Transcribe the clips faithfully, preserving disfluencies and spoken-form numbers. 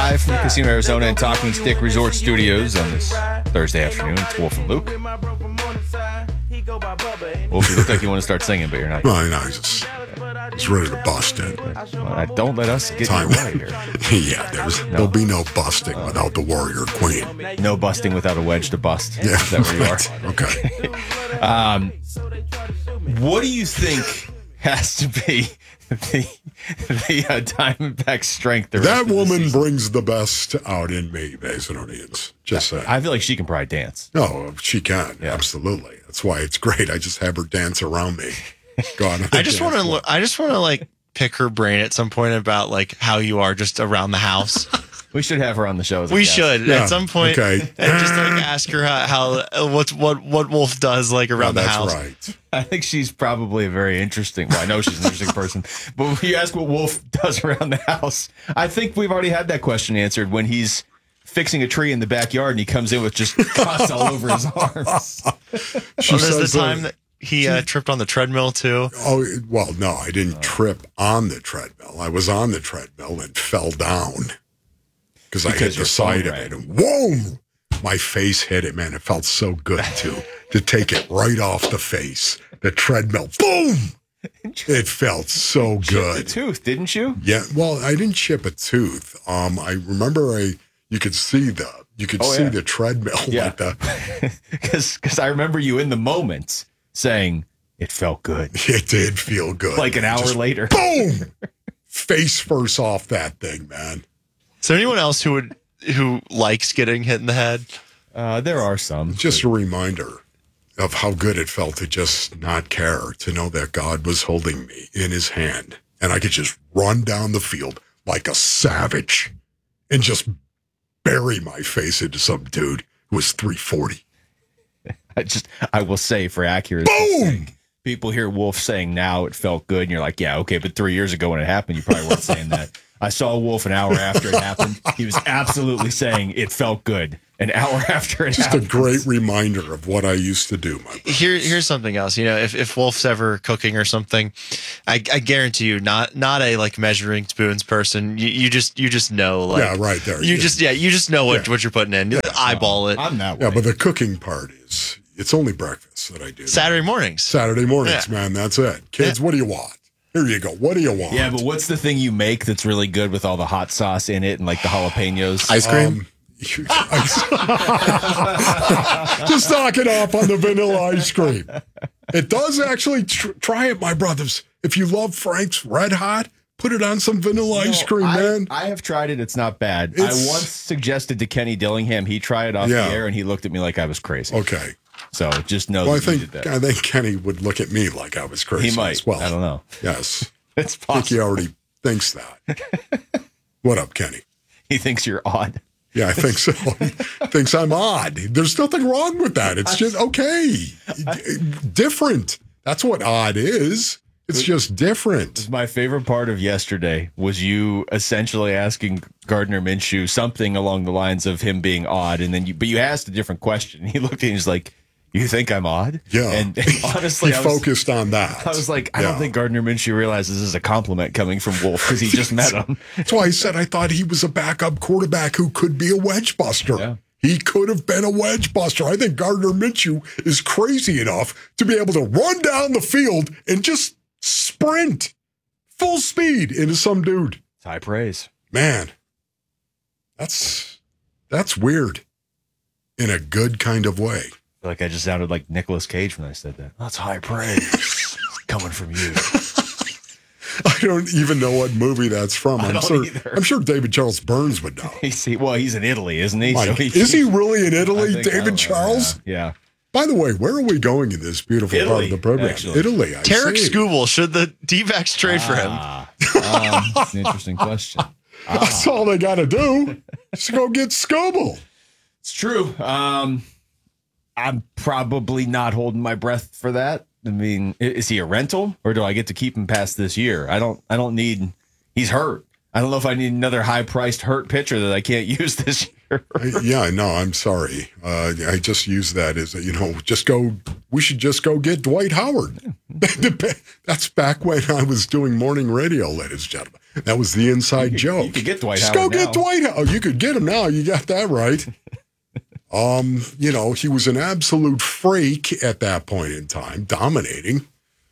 live from the Casino Arizona and Talking Stick Resort Studios on this Thursday afternoon. It's Wolf and Luke. Wolf, you look like you want to start singing, but you're not. No, no, he's just, he's ready to bust it. Well, don't let us get Time. you right here. Yeah, there's, no. there'll be no busting uh, without the Warrior Queen. No busting without a wedge to bust. Yeah, is that where you right. are? Okay. um, what do you think has to be the the uh, Diamondback strength? That woman brings the best out in me, Basinonians. Just saying. I feel like she can probably dance. No, she can. Yeah. Absolutely. That's why it's great. I just have her dance around me. Go on. I just want to. I just want to like pick her brain at some point about like how you are just around the house. We should have her on the show. As a we guest. should yeah. at some point, okay. and just like ask her how, how what's what what Wolf does like around oh, the house. That's right. I think she's probably a very interesting. Well, I know she's an interesting person, but when you ask what Wolf does around the house, I think we've already had that question answered when he's fixing a tree in the backyard and he comes in with just cuts all over his arms. She oh, there's the says time that, that he uh, tripped on the treadmill too. Oh well, no, I didn't trip on the treadmill. I was on the treadmill and fell down. Because I hit the side of it, and whoa, my face hit it, man. It felt so good to to take it right off the face. The treadmill, boom! It felt so good. Chipped a tooth, didn't you? Yeah. Well, I didn't chip a tooth. Um, I remember I you could see the you could oh, see yeah. the treadmill. Yeah. Like the because because I remember you in the moment saying it felt good. It did feel good. Like an man. hour Just later, boom! Face first off that thing, man. Is there anyone else who would who likes getting hit in the head? Uh, there are some. Just a reminder of how good it felt to just not care, to know that God was holding me in his hand, and I could just run down the field like a savage and just bury my face into some dude who was three forty. I just, I will say for accuracy, boom! People hear Wolf saying now it felt good, and you're like, yeah, okay, but three years ago when it happened, you probably weren't saying that. I saw Wolf an hour after it happened. He was absolutely saying it felt good an hour after it Just happened. Just a great reminder of what I used to do, my brother. Here, here's something else. You know, if, if Wolf's ever cooking or something, I, I guarantee you, not not a like measuring spoons person. You, you just you just know, like yeah, right there. You yeah. just yeah, you just know what, yeah. what you're putting in. You yeah. eyeball it. I'm that way. Yeah, but the cooking part is it's only breakfast that I do. Saturday mornings. Saturday mornings, yeah. man. That's it. Kids, yeah. What do you want? Here you go. What do you want? Yeah, but what's the thing you make that's really good with all the hot sauce in it and like the jalapenos? Ice cream? Um, just knock it off on the vanilla ice cream. It does actually. Tr- try it, my brothers. If you love Frank's Red Hot, put it on some vanilla no, ice cream, I, man. I have tried it. It's not bad. It's, I once suggested to Kenny Dillingham he try it off yeah. the air, and he looked at me like I was crazy. Okay. So just know well, that I you think did that. I think Kenny would look at me like I was crazy. He might. As well. I don't know. Yes. It's I possible. think he already thinks that. What up, Kenny? He thinks you're odd. Yeah, I think so. He thinks I'm odd. There's nothing wrong with that. It's just okay. Different. That's what odd is. It's just different. My favorite part of yesterday was you essentially asking Gardner Minshew something along the lines of him being odd, and then you, but you asked a different question. He looked at you and he's like, "You think I'm odd?" Yeah. And, and honestly, he I was, focused on that. I was like, I yeah. don't think Gardner Minshew realizes this is a compliment coming from Wolf because he just met him. That's why I said I thought he was a backup quarterback who could be a wedge buster. Yeah. He could have been a wedge buster. I think Gardner Minshew is crazy enough to be able to run down the field and just sprint full speed into some dude. It's high praise. Man, that's that's weird in a good kind of way. I feel like I just sounded like Nicolas Cage when I said that. That's high praise coming from you. I don't even know what movie that's from. I I'm don't sure. either. I'm sure David Charles Burns would know. He's, well, he's in Italy, isn't he? Mike, So he is he really in I Italy, think David I- Charles? Yeah. yeah. By the way, where are we going in this beautiful Italy, part of the program? actually. Italy. I Tarek see. Skubal, should the D-backs trade for him? Ah, um, that's an interesting question. Ah. That's all they got to do. Just go get Scoble. It's true. Um, I'm probably not holding my breath for that. I mean, i- is he a rental or do I get to keep him past this year? I don't. I don't need. He's hurt. I don't know if I need another high-priced hurt pitcher that I can't use this year. I, yeah, no, I'm sorry. Uh, I just use that as a, you know, just go. We should just go get Dwight Howard. That's back when I was doing morning radio, ladies and gentlemen. That was the inside you could, joke. You could get Dwight Just Howard go now. get Dwight Howard. Oh, you could get him now. You got that right. um, you know, he was an absolute freak at that point in time, dominating.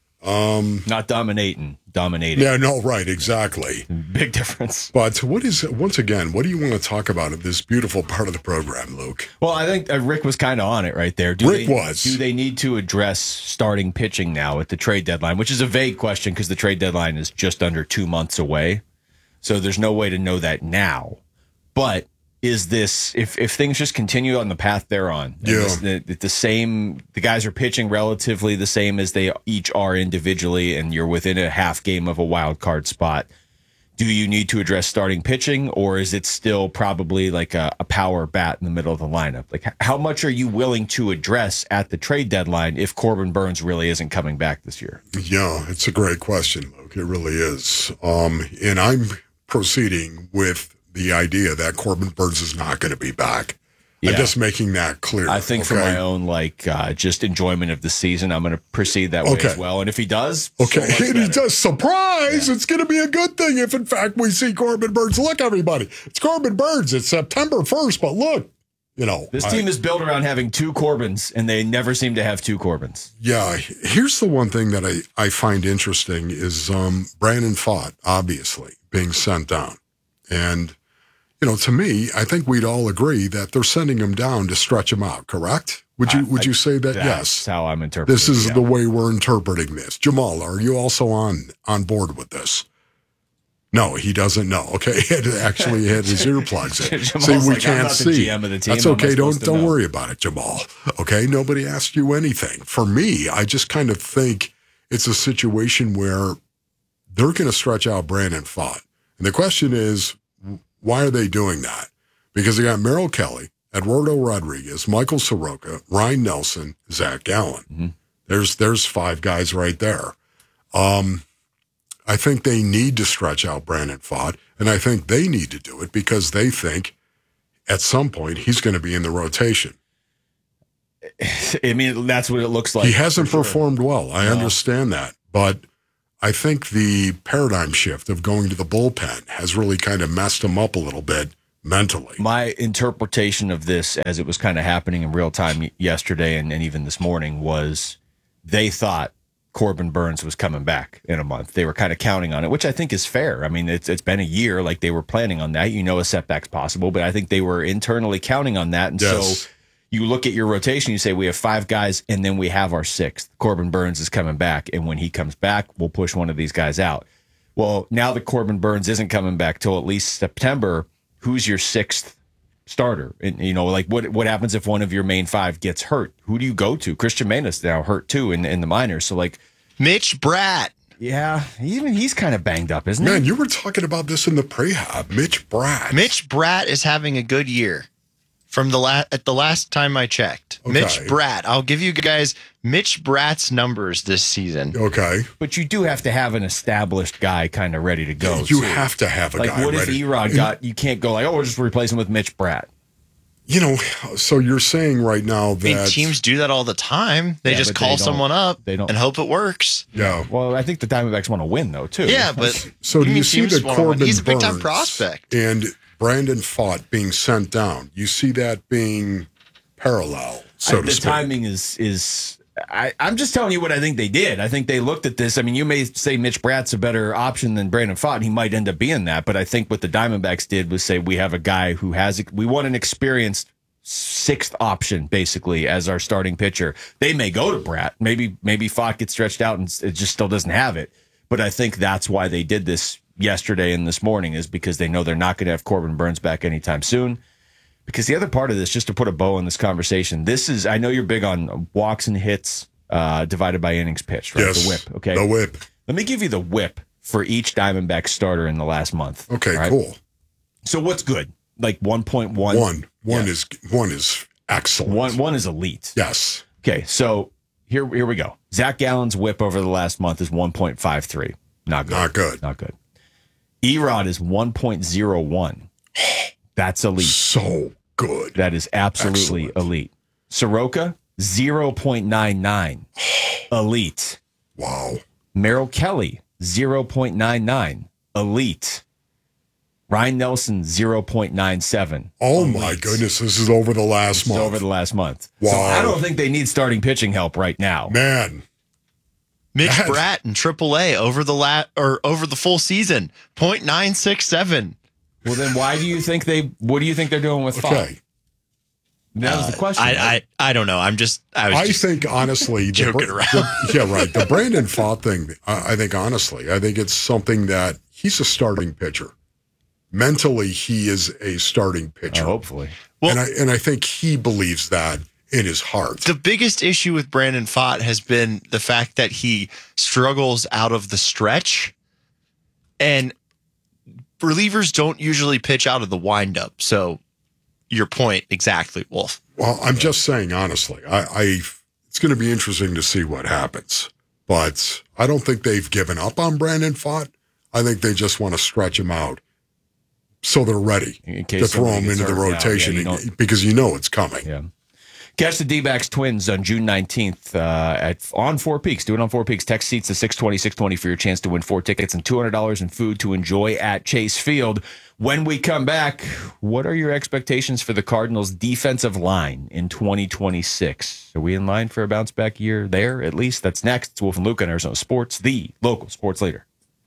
Um, Not dominating, dominating. Yeah, no, right, exactly. Big difference. But what is, once again, what do you want to talk about in this beautiful part of the program, Luke? Well, I think uh, Rick was kind of on it right there. Do Rick they, was. Do they need to address starting pitching now at the trade deadline, which is a vague question because the trade deadline is just under two months away. So there's no way to know that now. But is this, if, if things just continue on the path they're on, and Yeah. this, the, the same, the guys are pitching relatively the same as they each are individually, and you're within a half game of a wild card spot, do you need to address starting pitching, or is it still probably like a, a power bat in the middle of the lineup? Like, how much are you willing to address at the trade deadline if Corbin Burns really isn't coming back this year? Yeah, it's a great question, Luke. It really is. Um, and I'm proceeding with the idea that Corbin Burns is not going to be back. Yeah. I'm just making that clear. I think okay? for my own, like, uh, just enjoyment of the season, I'm going to proceed that way Okay. as well. And if he does, Okay, so much and he better. does. Surprise! Yeah. It's going to be a good thing if, in fact, we see Corbin Burns. Look, everybody, it's Corbin Burns. It's September first, but look, you know. This I, team is built around having two Corbins, and they never seem to have two Corbins. Yeah, here's the one thing that I, I find interesting is um, Brandon Pfaadt, obviously, being sent down. And, you know, to me, I think we'd all agree that they're sending him down to stretch him out, correct? Would you I, would you say that? That's yes. how I'm interpreting. This is yeah. the way we're interpreting this. Jamal, are you also on on board with this? No, he doesn't know. Okay, he had to actually had his earplugs in. See, we like, can't I'm not see. The G M of the team. That's okay. Don't don't know? worry about it, Jamal. Okay, nobody asked you anything. For me, I just kind of think it's a situation where they're going to stretch out Brandon Pfaadt, and the question is, why are they doing that? Because they got Merrill Kelly, Eduardo Rodriguez, Michael Soroka, Ryan Nelson, Zach Gallen. Mm-hmm. There's there's five guys right there. Um, I think they need to stretch out Brandon Pfaadt, and I think they need to do it because they think at some point he's going to be in the rotation. I mean, that's what it looks like. He hasn't sure. performed well. I no. understand that, but I think the paradigm shift of going to the bullpen has really kind of messed him up a little bit mentally. My interpretation of this as it was kind of happening in real time yesterday and, and even this morning was they thought Corbin Burns was coming back in a month. They were kind of counting on it, which I think is fair. I mean, it's it's been a year, like they were planning on that. You know, a setback's possible, but I think they were internally counting on that. And yes. so you look at your rotation, you say we have five guys, and then we have our sixth. Corbin Burns is coming back, and when he comes back, we'll push one of these guys out. Well, now that Corbin Burns isn't coming back till at least September, who's your sixth starter? And, you know, like what what happens if one of your main five gets hurt? Who do you go to? Christian Mena's now hurt too in, in the minors. So, like, Mitch Bratt. Yeah, even he's kind of banged up, isn't Man, he? you were talking about this in the prehab. Mitch Bratt. Mitch Bratt is having a good year. From the last at the last time I checked, Okay. Mitch Bratt. I'll give you guys Mitch Bratt's numbers this season. Okay. But you do have to have an established guy kind of ready to go. You too. have to have a like, guy what if ready. Erod got? You can't go like, oh, we'll just replace him with Mitch Bratt. You know, so you're saying right now I mean, that teams do that all the time. They Yeah, just but call they don't- someone up they don't- and hope it works. yeah. Well, I think the Diamondbacks want to win though too. Yeah, but So do mean you see teams that wanna win? Corbin He's a big time Burns prospect. and Brandon Pfaadt being sent down? You see that being parallel, so I, to the speak. timing is is. I, I'm just telling you what I think they did. I think they looked at this. I mean, you may say Mitch Bratt's a better option than Brandon Pfaadt, and he might end up being that. But I think what the Diamondbacks did was say we have a guy who has we want an experienced sixth option basically as our starting pitcher. They may go to Bratt. Maybe maybe Pfaadt gets stretched out and it just still doesn't have it. But I think that's why they did this yesterday and this morning is because they know they're not going to have Corbin Burns back anytime soon. Because the other part of this, just to put a bow on this conversation, this is, I know you're big on walks and hits uh, divided by innings pitched, right? Yes, the whip, okay? the whip. Let me give you the whip for each Diamondback starter in the last month. Okay, right? cool. So what's good? Like one point one? One. One Yeah. is one is excellent. One, one is elite. Yes. Okay, so here, here we go. Zach Gallen's whip over the last month is one point five three. Not good. Not good. Not good. Erod is one point oh one. That's elite. So good. That is absolutely Excellent. elite. Soroka, zero point nine nine. Elite. Wow. Merrill Kelly, zero point nine nine. Elite. Ryan Nelson, zero point nine seven. Oh, Elite. my goodness. This is over the last This month. is over the last month. Wow. So I don't think they need starting pitching help right now. Man. Mitch That- Bratt in triple A over the la- or over the full season, point nine six seven. Well, then why do you think they, what do you think they're doing with Font? Okay. That was the question. I, right? I I don't know. I'm just I was I just think, honestly, the, joking Bra- around. the- yeah, right. The Brandon Pfaadt thing, I, I think, honestly, I think it's something that he's a starting pitcher. Mentally, he is a starting pitcher. Uh, hopefully. Well- and, I, and I think he believes that in his heart. The biggest issue with Brandon Pfaadt has been the fact that he struggles out of the stretch, and relievers don't usually pitch out of the windup. So, your point exactly, Wolf. Well, I'm just saying, honestly, I, I it's going to be interesting to see what happens. But I don't think they've given up on Brandon Pfaadt. I think they just want to stretch him out so they're ready In to case throw somebody him gets into the hurt. Yeah, rotation yeah, you don't- because you know it's coming. Yeah. Catch the D-backs Twins on June nineteenth uh, at on Four Peaks. Do it on Four Peaks. Text seats to six twenty, six twenty for your chance to win four tickets and two hundred dollars in food to enjoy at Chase Field. When we come back, what are your expectations for the Cardinals' defensive line in twenty twenty-six? Are we in line for a bounce-back year there, at least? That's next. It's Wolf and Luke on Arizona Sports, the local sports leader.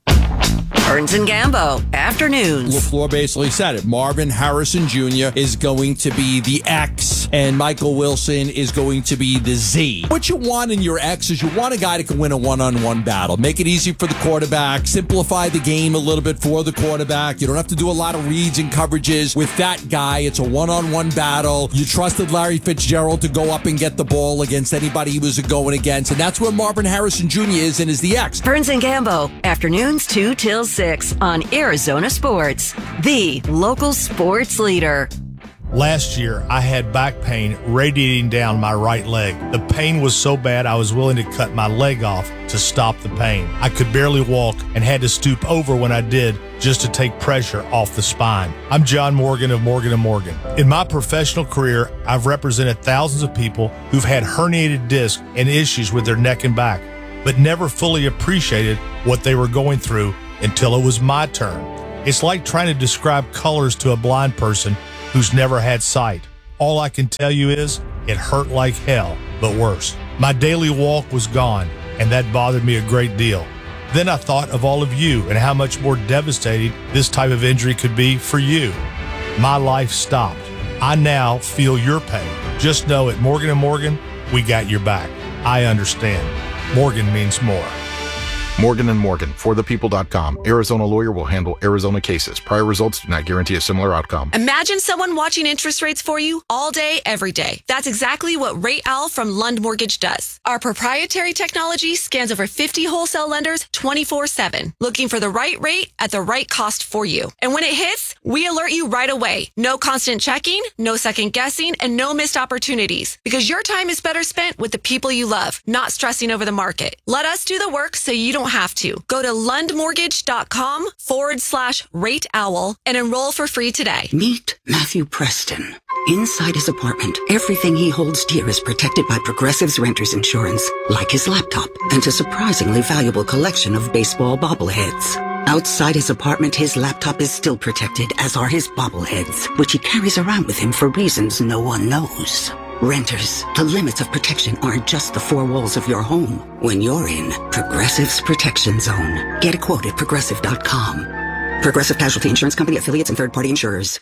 Burns and Gambo, afternoons. LaFleur basically said it. Marvin Harrison Junior is going to be the X, and Michael Wilson is going to be the Z. What you want in your X is you want a guy that can win a one-on-one battle. Make it easy for the quarterback. Simplify the game a little bit for the quarterback. You don't have to do a lot of reads and coverages with that guy. It's a one-on-one battle. You trusted Larry Fitzgerald to go up and get the ball against anybody he was going against, and that's where Marvin Harrison Junior is and is the X. Burns and Gambo, afternoons two till six on Arizona Sports, the local sports leader. Last year, I had back pain radiating down my right leg. The pain was so bad I was willing to cut my leg off to stop the pain. I could barely walk and had to stoop over when I did just to take pressure off the spine. I'm John Morgan of Morgan and Morgan. In my professional career, I've represented thousands of people who've had herniated discs and issues with their neck and back, but never fully appreciated what they were going through until it was my turn. It's like trying to describe colors to a blind person who's never had sight. All I can tell you is it hurt like hell, but worse. My daily walk was gone, and that bothered me a great deal. Then I thought of all of you and how much more devastating this type of injury could be for you. My life stopped. I now feel your pain. Just know at Morgan and Morgan, we got your back. I understand. Morgan means more. Morgan and Morgan, for the people dot com. Arizona lawyer will handle Arizona cases. Prior results do not guarantee a similar outcome. Imagine someone watching interest rates for you all day, every day. That's exactly what Rate Owl from Lund Mortgage does. Our proprietary technology scans over fifty wholesale lenders twenty-four seven, looking for the right rate at the right cost for you. And when it hits, we alert you right away. No constant checking, no second guessing, and no missed opportunities. Because your time is better spent with the people you love, not stressing over the market. Let us do the work so you don't have to. Go to lundmortgage.com forward slash rate owl and enroll for free today. Meet Matthew Preston. Inside his apartment, everything he holds dear is protected by Progressive's Renter's Insurance, like his laptop and a surprisingly valuable collection of baseball bobbleheads. Outside his apartment, his laptop is still protected, as are his bobbleheads, which he carries around with him for reasons no one knows. Renters, the limits of protection aren't just the four walls of your home. When you're in Progressive's Protection Zone, get a quote at progressive dot com. Progressive Casualty Insurance Company, affiliates, and third-party insurers.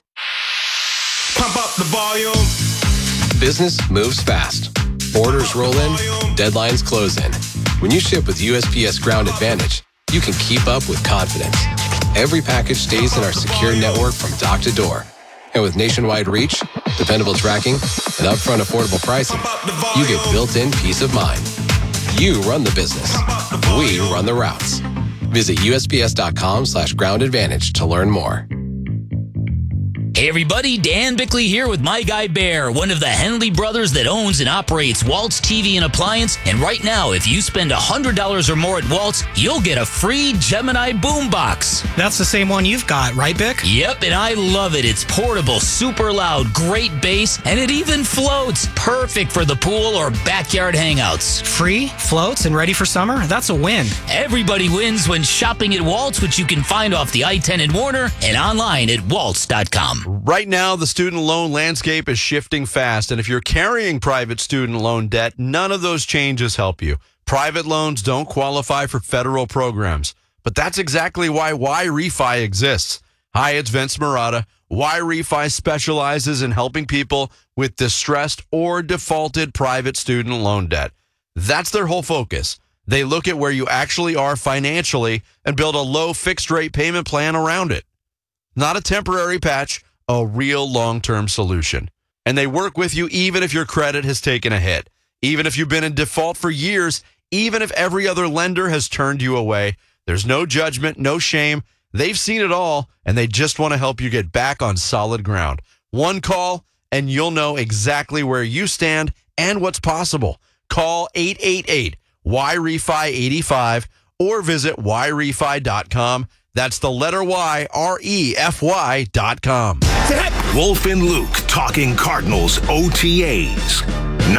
Pump up the volume. Business moves fast. Orders roll in, deadlines close in. When you ship with U S P S Ground Advantage, you can keep up with confidence. Every package stays in our secure network from dock to door. And with nationwide reach, dependable tracking, and upfront affordable pricing, you get built-in peace of mind. You run the business. We run the routes. Visit U S P S dot com slash ground advantage to learn more. Hey everybody, Dan Bickley here with my guy Bear, one of the Henley brothers that owns and operates Waltz T V and Appliance. And right now, if you spend one hundred dollars or more at Waltz, you'll get a free Gemini boombox. That's the same one you've got, right, Bick? Yep, and I love it. It's portable, super loud, great bass, and it even floats. Perfect for the pool or backyard hangouts. Free, floats, and ready for summer? That's a win. Everybody wins when shopping at Waltz, which you can find off the I ten in Warner and online at waltz dot com. Right now, the student loan landscape is shifting fast, and if you're carrying private student loan debt, none of those changes help you. Private loans don't qualify for federal programs, but that's exactly why Y-Refi exists. Hi, it's Vince Marotta. Y-Refi specializes in helping people with distressed or defaulted private student loan debt. That's their whole focus. They look at where you actually are financially and build a low fixed rate payment plan around it. Not a temporary patch, a real long-term solution. And they work with you even if your credit has taken a hit, even if you've been in default for years, even if every other lender has turned you away. There's no judgment, no shame. They've seen it all, and they just want to help you get back on solid ground. One call, and you'll know exactly where you stand and what's possible. Call eight eight eight Y R E F I eighty-five or visit Y refi dot com. That's the letter Y, R E F Y dot com. Wolf and Luke talking Cardinals O T As.